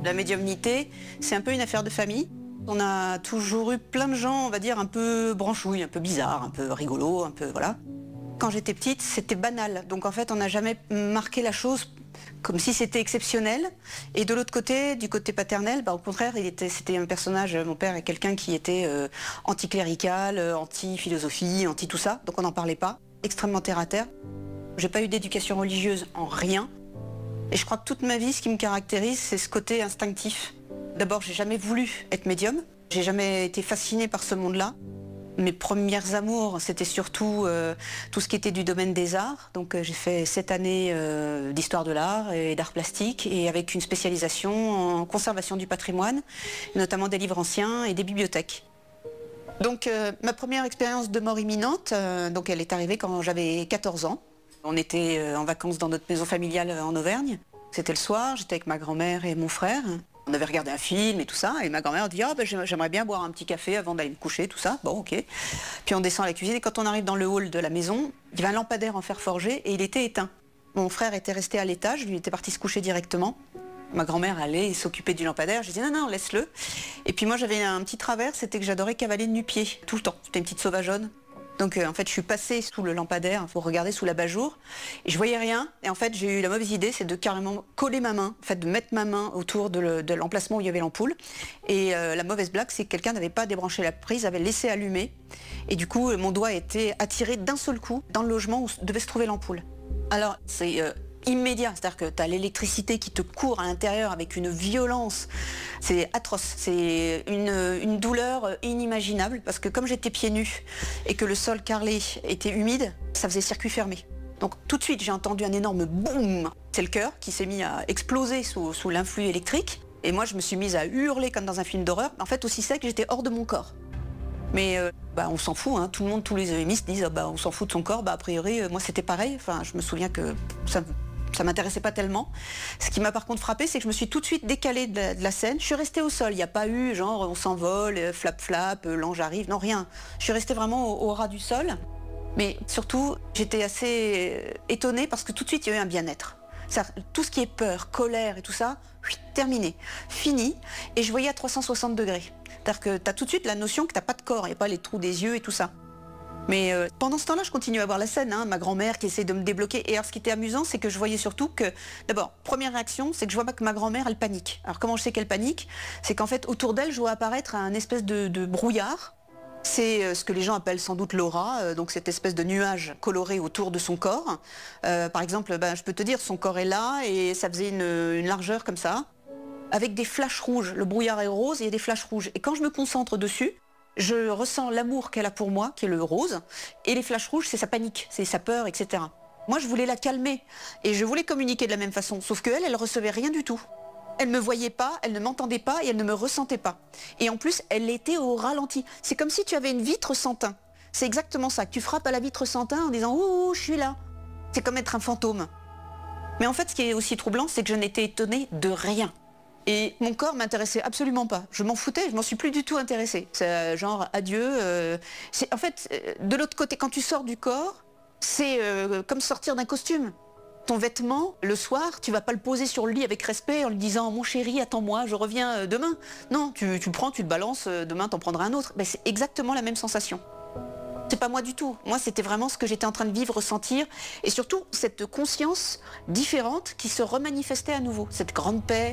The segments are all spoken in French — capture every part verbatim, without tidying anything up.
La médiumnité, c'est un peu une affaire de famille. On a toujours eu plein de gens, on va dire, un peu branchouilles, un peu bizarres, un peu rigolos, un peu voilà. Quand j'étais petite, c'était banal. Donc en fait, on n'a jamais marqué la chose comme si c'était exceptionnel. Et de l'autre côté, du côté paternel, bah, au contraire, il était, c'était un personnage, mon père est quelqu'un qui était euh, anticlérical, euh, anti-philosophie, anti tout ça. Donc on n'en parlait pas, extrêmement terre à terre. J'ai pas eu d'éducation religieuse en rien. Et je crois que toute ma vie, ce qui me caractérise, c'est ce côté instinctif. D'abord, j'ai jamais voulu être médium. J'ai jamais été fascinée par ce monde-là. Mes premières amours, c'était surtout euh, tout ce qui était du domaine des arts. Donc euh, j'ai fait sept années euh, d'histoire de l'art et d'art plastique, et avec une spécialisation en conservation du patrimoine, notamment des livres anciens et des bibliothèques. Donc euh, ma première expérience de mort imminente, euh, donc elle est arrivée quand j'avais quatorze ans. On était euh, en vacances dans notre maison familiale en Auvergne. C'était le soir, j'étais avec ma grand-mère et mon frère. On avait regardé un film et tout ça, et ma grand-mère dit « Ah, ben, j'aimerais bien boire un petit café avant d'aller me coucher, tout ça. » Bon, ok. Puis on descend à la cuisine, et quand on arrive dans le hall de la maison, il y avait un lampadaire en fer forgé, et il était éteint. Mon frère était resté à l'étage, lui était parti se coucher directement. Ma grand-mère allait s'occuper du lampadaire, j'ai dit « Non, non, laisse-le. » Et puis moi, j'avais un petit travers, c'était que j'adorais cavaler de nu-pieds, tout le temps. C'était une petite sauvageonne. Donc euh, en fait je suis passée sous le lampadaire pour regarder sous l'abat-jour et je voyais rien, et en fait j'ai eu la mauvaise idée, c'est de carrément coller ma main, en fait de mettre ma main autour de, le, de l'emplacement où il y avait l'ampoule, et euh, la mauvaise blague c'est que quelqu'un n'avait pas débranché la prise, avait laissé allumer, et du coup mon doigt a été attiré d'un seul coup dans le logement où devait se trouver l'ampoule. Alors c'est euh, immédiat, c'est-à-dire que tu as l'électricité qui te court à l'intérieur avec une violence, c'est atroce, c'est une, une douleur inimaginable, parce que comme j'étais pieds nus et que le sol carrelé était humide, ça faisait circuit fermé. Donc tout de suite j'ai entendu un énorme boum, c'est le cœur qui s'est mis à exploser sous, sous l'influx électrique, et moi je me suis mise à hurler comme dans un film d'horreur, en fait aussi sec que j'étais hors de mon corps. Mais euh, bah, on s'en fout, hein. Tout le monde, tous les émistes disent ah, bah, on s'en fout de son corps, bah, a priori euh, moi c'était pareil, enfin, je me souviens que ça ça m'intéressait pas tellement. Ce qui m'a par contre frappé, c'est que je me suis tout de suite décalée de la, de la scène, je suis restée au sol, il n'y a pas eu genre on s'envole, euh, flap flap, euh, l'ange arrive, non rien. Je suis restée vraiment au, au ras du sol, mais surtout j'étais assez euh, étonnée parce que tout de suite il y a eu un bien-être. Tout ce qui est peur, colère et tout ça, terminé, fini, et je voyais à trois cent soixante degrés. C'est-à-dire que tu as tout de suite la notion que tu n'as pas de corps, il n'y a pas les trous des yeux et tout ça. Mais euh, pendant ce temps-là, je continue à voir la scène, hein, ma grand-mère qui essaie de me débloquer. Et alors ce qui était amusant, c'est que je voyais surtout que, d'abord, première réaction, c'est que je vois pas que ma grand-mère, elle panique. Alors comment je sais qu'elle panique? C'est qu'en fait, autour d'elle, je vois apparaître un espèce de, de brouillard. C'est euh, ce que les gens appellent sans doute l'aura, euh, donc cette espèce de nuage coloré autour de son corps. Euh, par exemple, ben, je peux te dire, son corps est là et ça faisait une, une largeur comme ça, avec des flashs rouges. Le brouillard est rose et il y a des flashs rouges. Et quand je me concentre dessus, je ressens l'amour qu'elle a pour moi, qui est le rose, et les flashs rouges, c'est sa panique, c'est sa peur, et cetera. Moi, je voulais la calmer, et je voulais communiquer de la même façon, sauf qu'elle, elle recevait rien du tout. Elle ne me voyait pas, elle ne m'entendait pas, et elle ne me ressentait pas. Et en plus, elle était au ralenti. C'est comme si tu avais une vitre sans teint. C'est exactement ça, tu frappes à la vitre sans teint en disant « Ouh, je suis là ». C'est comme être un fantôme. Mais en fait, ce qui est aussi troublant, c'est que je n'étais étonnée de rien. Et mon corps m'intéressait absolument pas. Je m'en foutais, je m'en suis plus du tout intéressée. C'est euh, genre adieu. Euh, c'est, en fait, euh, de l'autre côté, quand tu sors du corps, c'est euh, comme sortir d'un costume. Ton vêtement, le soir, tu vas pas le poser sur le lit avec respect en lui disant « Mon chéri, attends-moi, je reviens euh, demain ». Non, tu, tu le prends, tu le balances, euh, demain t'en prendras un autre. Ben, c'est exactement la même sensation. C'est pas moi du tout. Moi, c'était vraiment ce que j'étais en train de vivre, ressentir, et surtout cette conscience différente qui se remanifestait à nouveau. Cette grande paix.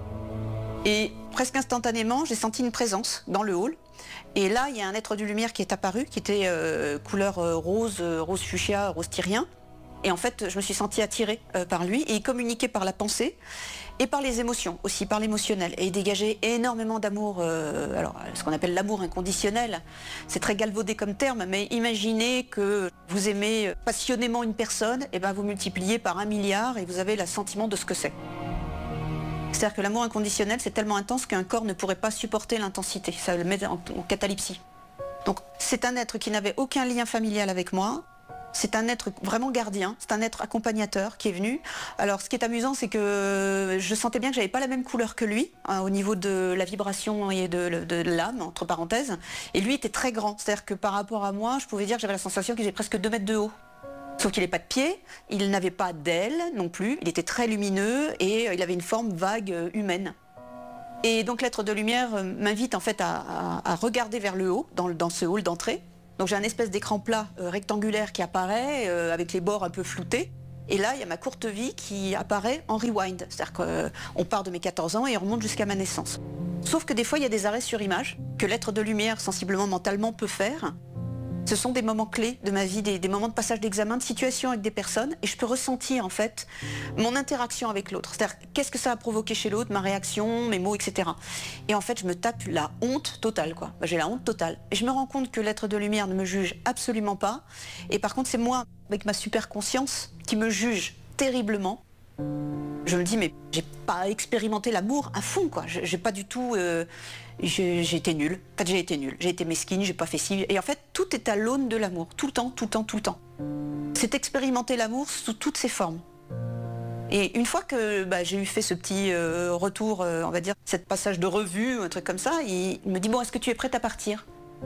Et presque instantanément, j'ai senti une présence dans le hall. Et là, il y a un être de lumière qui est apparu, qui était euh, couleur euh, rose, euh, rose fuchsia, rose tyrien. Et en fait, je me suis sentie attirée euh, par lui, et il communiquait par la pensée et par les émotions, aussi par l'émotionnel. Et il dégageait énormément d'amour, euh, alors ce qu'on appelle l'amour inconditionnel. C'est très galvaudé comme terme, mais imaginez que vous aimez passionnément une personne, et ben vous multipliez par un milliard et vous avez le sentiment de ce que c'est. C'est-à-dire que l'amour inconditionnel, c'est tellement intense qu'un corps ne pourrait pas supporter l'intensité. Ça le met en, en catalepsie. Donc c'est un être qui n'avait aucun lien familial avec moi. C'est un être vraiment gardien, c'est un être accompagnateur qui est venu. Alors ce qui est amusant, c'est que je sentais bien que j'avais pas la même couleur que lui, hein, au niveau de la vibration et de, de, de l'âme, entre parenthèses. Et lui était très grand, c'est-à-dire que par rapport à moi, je pouvais dire que j'avais la sensation qu'il avait presque deux mètres de haut. Sauf qu'il n'avait pas de pieds, il n'avait pas d'ailes non plus, il était très lumineux et il avait une forme vague humaine. Et donc l'être de lumière euh, m'invite en fait à, à- à regarder vers le haut, dans, le- dans ce hall d'entrée. Donc j'ai un espèce d'écran plat euh, rectangulaire qui apparaît, euh, avec les bords un peu floutés. Et là, il y a ma courte vie qui apparaît en rewind. C'est-à-dire qu'on part de mes quatorze ans et on remonte jusqu'à ma naissance. Sauf que des fois, il y a des arrêts sur image que l'être de lumière, sensiblement, mentalement, peut faire. Ce sont des moments clés de ma vie, des, des moments de passage d'examen, de situation avec des personnes, et je peux ressentir en fait mon interaction avec l'autre. C'est-à-dire qu'est-ce que ça a provoqué chez l'autre, ma réaction, mes mots, et cetera. Et en fait, je me tape la honte totale, quoi. J'ai la honte totale. Et je me rends compte que l'être de lumière ne me juge absolument pas. Et par contre, c'est moi, avec ma super conscience, qui me juge terriblement. Je me dis, mais j'ai pas expérimenté l'amour à fond, quoi. J'ai pas du tout... Euh, j'ai j'ai été nulle. En fait, j'ai été nulle. J'ai été mesquine, j'ai pas fait ci. Et en fait, tout est à l'aune de l'amour. Tout le temps, tout le temps, tout le temps. C'est expérimenter l'amour sous toutes ses formes. Et une fois que bah, j'ai eu fait ce petit euh, retour, euh, on va dire, cette passage de revue, un truc comme ça, il, il me dit, bon, est-ce que tu es prête à partir ?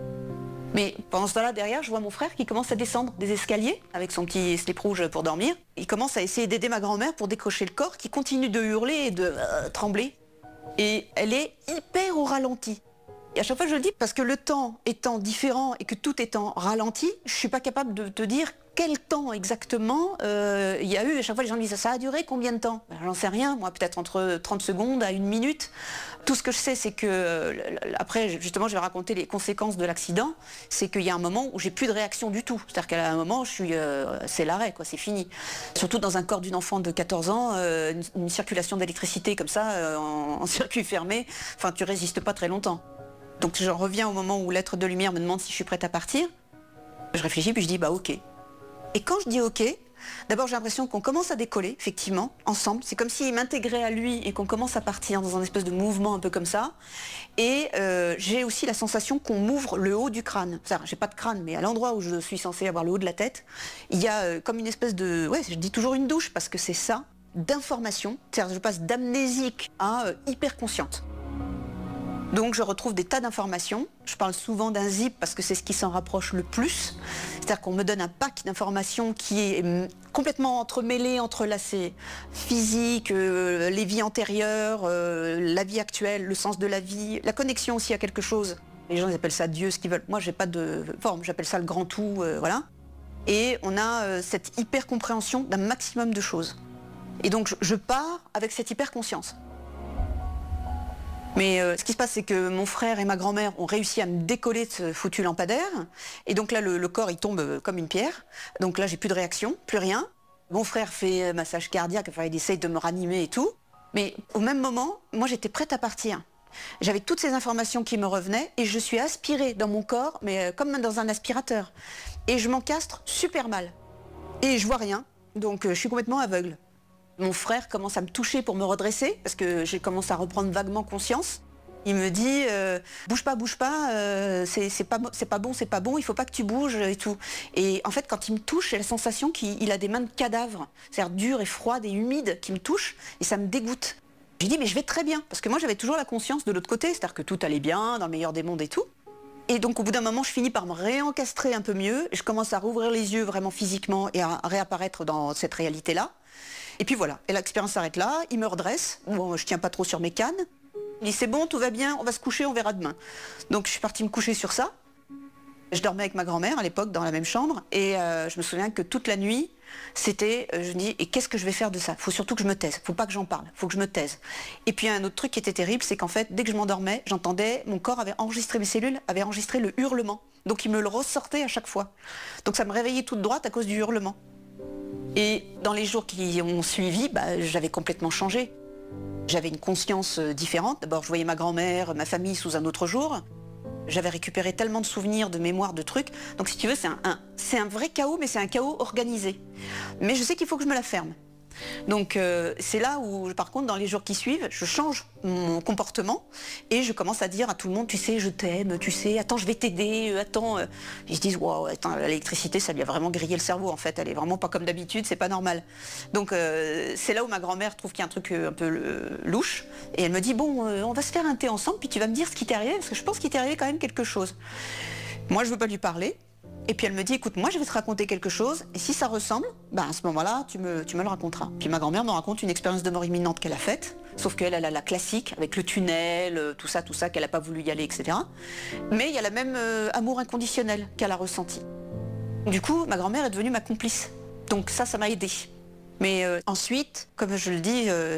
Mais pendant ce temps-là, derrière, je vois mon frère qui commence à descendre des escaliers avec son petit slip rouge pour dormir. Il commence à essayer d'aider ma grand-mère pour décrocher le corps, qui continue de hurler et de euh, trembler. Et elle est hyper au ralenti. Et à chaque fois, je le dis parce que le temps étant différent et que tout étant ralenti, je suis pas capable de te dire quel temps exactement euh, il y a eu. À chaque fois, les gens me disent, ça a duré combien de temps ? Ben, j'en sais rien, moi, peut-être entre trente secondes à une minute. Tout ce que je sais, c'est que, euh, après, justement, je vais raconter les conséquences de l'accident, c'est qu'il y a un moment où j'ai plus de réaction du tout. C'est-à-dire qu'à un moment, je suis, euh, c'est l'arrêt, quoi, c'est fini. Surtout dans un corps d'une enfant de quatorze ans, euh, une, une circulation d'électricité comme ça, euh, en, en circuit fermé, enfin, tu résistes pas très longtemps. Donc je reviens au moment où l'être de lumière me demande si je suis prête à partir. Je réfléchis, puis je dis, bah ok. Et quand je dis ok, d'abord j'ai l'impression qu'on commence à décoller, effectivement, ensemble. C'est comme s'il m'intégrait à lui et qu'on commence à partir dans un espèce de mouvement un peu comme ça. Et euh, j'ai aussi la sensation qu'on m'ouvre le haut du crâne. C'est-à-dire, j'ai pas de crâne, mais à l'endroit où je suis censée avoir le haut de la tête, il y a euh, comme une espèce de... Ouais, je dis toujours une douche, parce que c'est ça, d'information. C'est-à-dire, je passe d'amnésique à euh, hyper consciente. Donc je retrouve des tas d'informations. Je parle souvent d'un zip parce que c'est ce qui s'en rapproche le plus. C'est-à-dire qu'on me donne un pack d'informations qui est complètement entremêlé, entrelacé. Physique, euh, les vies antérieures, euh, la vie actuelle, le sens de la vie, la connexion aussi à quelque chose. Les gens ils appellent ça Dieu, ce qu'ils veulent. Moi j'ai pas de forme, j'appelle ça le grand tout, euh, voilà. Et on a euh, cette hyper compréhension d'un maximum de choses. Et donc je, je pars avec cette hyper conscience. Mais euh, ce qui se passe, c'est que mon frère et ma grand-mère ont réussi à me décoller de ce foutu lampadaire. Et donc là, le, le corps, il tombe comme une pierre. Donc là, j'ai plus de réaction, plus rien. Mon frère fait euh, massage cardiaque, enfin, il essaye de me ranimer et tout. Mais au même moment, moi, j'étais prête à partir. J'avais toutes ces informations qui me revenaient et je suis aspirée dans mon corps, mais euh, comme dans un aspirateur. Et je m'encastre super mal. Et je vois rien, donc euh, je suis complètement aveugle. Mon frère commence à me toucher pour me redresser, parce que je commence à reprendre vaguement conscience. Il me dit euh, « bouge pas, bouge pas, euh, c'est, c'est pas, c'est pas bon, c'est pas bon, il faut pas que tu bouges et tout ». Et en fait, quand il me touche, j'ai la sensation qu'il il a des mains de cadavre, c'est-à-dire dures et froides et humides, qui me touchent, et ça me dégoûte. Je lui dis « mais je vais très bien », parce que moi j'avais toujours la conscience de l'autre côté, c'est-à-dire que tout allait bien, dans le meilleur des mondes et tout. Et donc au bout d'un moment, je finis par me réencastrer un peu mieux, et je commence à rouvrir les yeux vraiment physiquement et à réapparaître dans cette réalité-là. Et puis voilà, et l'expérience s'arrête là, il me redresse, bon, je tiens pas trop sur mes cannes, il dit c'est bon, tout va bien, on va se coucher, on verra demain. Donc je suis partie me coucher sur ça, je dormais avec ma grand-mère à l'époque dans la même chambre, et euh, je me souviens que toute la nuit, c'était, euh, je me dis, et qu'est-ce que je vais faire de ça ? Faut surtout que je me taise, faut pas que j'en parle, faut que je me taise. Et puis un autre truc qui était terrible, c'est qu'en fait, dès que je m'endormais, j'entendais, mon corps avait enregistré, mes cellules avaient enregistré le hurlement, donc il me le ressortait à chaque fois. Donc ça me réveillait toute droite à cause du hurlement. Et dans les jours qui ont suivi, bah, j'avais complètement changé. J'avais une conscience différente. D'abord, je voyais ma grand-mère, ma famille sous un autre jour. J'avais récupéré tellement de souvenirs, de mémoires, de trucs. Donc si tu veux, c'est un, un, c'est un vrai chaos, mais c'est un chaos organisé. Mais je sais qu'il faut que je me la ferme. Donc euh, c'est là où, par contre, dans les jours qui suivent, je change mon comportement et je commence à dire à tout le monde, tu sais, je t'aime, tu sais, attends, je vais t'aider, euh, attends. Euh. Ils se disent, waouh, attends, l'électricité, ça lui a vraiment grillé le cerveau, en fait. Elle est vraiment pas comme d'habitude, c'est pas normal. Donc euh, c'est là où ma grand-mère trouve qu'il y a un truc euh, un peu euh, louche et elle me dit, bon, euh, on va se faire un thé ensemble, puis tu vas me dire ce qui t'est arrivé, parce que je pense qu'il t'est arrivé quand même quelque chose. Moi, je veux pas lui parler. Et puis elle me dit, écoute, moi je vais te raconter quelque chose, et si ça ressemble, ben à ce moment-là, tu me, tu me le raconteras. Puis ma grand-mère me raconte une expérience de mort imminente qu'elle a faite, sauf qu'elle, elle a la classique, avec le tunnel, euh, tout ça, tout ça, qu'elle n'a pas voulu y aller, et cetera. Mais il y a la même euh, amour inconditionnel qu'elle a ressenti. Du coup, ma grand-mère est devenue ma complice. Donc ça, ça m'a aidée. Mais euh, ensuite, comme je le dis, euh,